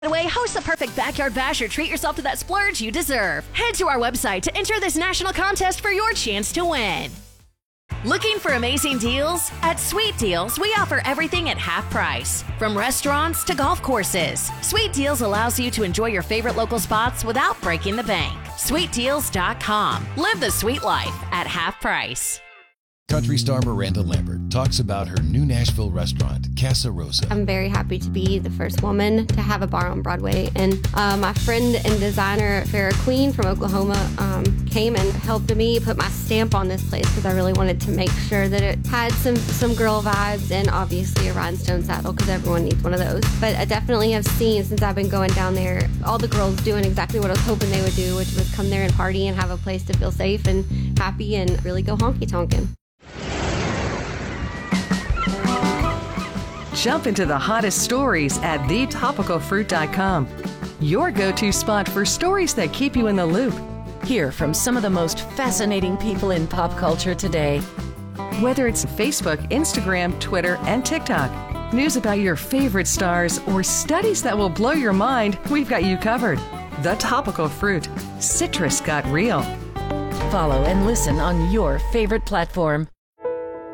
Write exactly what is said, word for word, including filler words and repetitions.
Way, host the perfect backyard bash or treat yourself to that splurge you deserve. Head to our website to enter this national contest for your chance to win. Looking for amazing deals? At Sweet Deals, we offer everything at half price. From restaurants to golf courses, Sweet Deals allows you to enjoy your favorite local spots without breaking the bank. sweet deals dot com. Live the sweet life at half price. Country star Miranda Lambert talks about her new Nashville restaurant, Casa Rosa. I'm very happy to be the first woman to have a bar on Broadway. And uh, my friend and designer, Farrah Queen from Oklahoma, um, came and helped me put my stamp on this place because I really wanted to make sure that it had some, some girl vibes and obviously a rhinestone saddle because everyone needs one of those. But I definitely have seen, since I've been going down there, all the girls doing exactly what I was hoping they would do, which was come there and party and have a place to feel safe and happy and really go honky-tonkin'. Jump into the hottest stories at the topical fruit dot com. Your go-to spot for stories that keep you in the loop. Hear from some of the most fascinating people in pop culture today. Whether it's Facebook, Instagram, Twitter, and TikTok, news about your favorite stars, or studies that will blow your mind, we've got you covered. The Topical Fruit. Citrus got real. Follow and listen on your favorite platform.